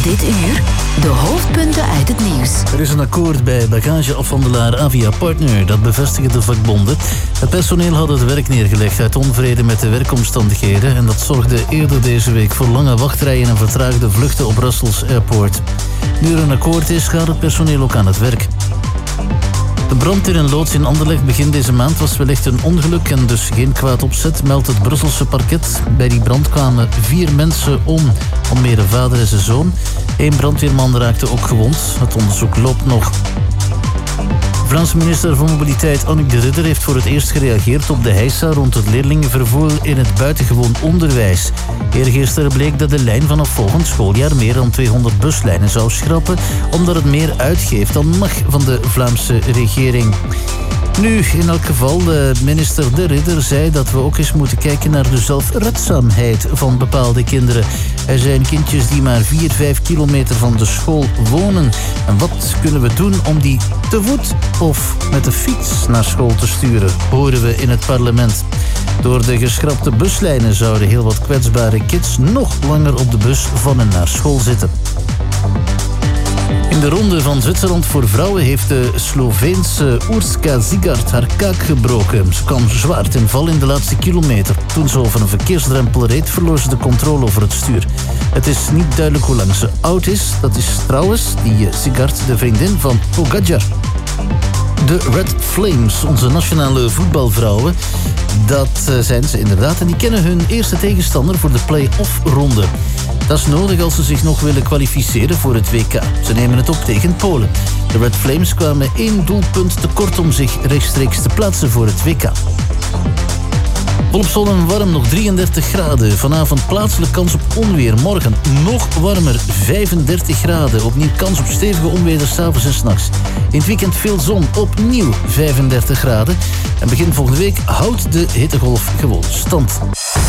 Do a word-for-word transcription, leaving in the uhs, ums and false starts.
Dit uur de hoofdpunten uit het nieuws. Er is een akkoord bij bagageafhandelaar Avia Partner. Dat bevestigen de vakbonden. Het personeel had het werk neergelegd uit onvrede met de werkomstandigheden. En dat zorgde eerder deze week voor lange wachtrijen en vertraagde vluchten op Brussels Airport. Nu er een akkoord is, gaat het personeel ook aan het werk. De brand in een loods in Anderlecht begin deze maand was wellicht een ongeluk en dus geen kwaad opzet, meldt het Brusselse parket. Bij die brand kwamen vier mensen om, onder meer een vader en zijn zoon. Eén brandweerman raakte ook gewond. Het onderzoek loopt nog. Franse minister van Mobiliteit Annick de Ridder heeft voor het eerst gereageerd op de heisa rond het leerlingenvervoer in het buitengewoon onderwijs. Eergisteren bleek dat de lijn vanaf volgend schooljaar meer dan tweehonderd buslijnen zou schrappen, omdat het meer uitgeeft dan mag van de Vlaamse regering. Nu, in elk geval, de minister De Ridder zei dat we ook eens moeten kijken naar de zelfredzaamheid van bepaalde kinderen. Er zijn kindjes die maar vier, vijf kilometer van de school wonen. En wat kunnen we doen om die te voet of met de fiets naar school te sturen, horen we in het parlement. Door de geschrapte buslijnen zouden heel wat kwetsbare kids nog langer op de bus van en naar school zitten. In de ronde van Zwitserland voor vrouwen heeft de Sloveense Urška Zigart haar kaak gebroken. Ze kwam zwaar ten val in de laatste kilometer. Toen ze over een verkeersdrempel reed, verloor ze de controle over het stuur. Het is niet duidelijk hoe lang ze oud is. Dat is trouwens, die Zigart, de vriendin van Pogačar. De Red Flames, onze nationale voetbalvrouwen, dat zijn ze inderdaad. En die kennen hun eerste tegenstander voor de play-off-ronde. Dat is nodig als ze zich nog willen kwalificeren voor het W K. Ze nemen het op tegen Polen. De Red Flames kwamen één doelpunt tekort om zich rechtstreeks te plaatsen voor het W K. Volop zon en warm, nog drieëndertig graden. Vanavond plaatselijk kans op onweer. Morgen nog warmer, vijfendertig graden. Opnieuw kans op stevige onweer 's avonds en 's nachts. In het weekend veel zon, opnieuw vijfendertig graden. En begin volgende week houdt de hittegolf gewoon stand.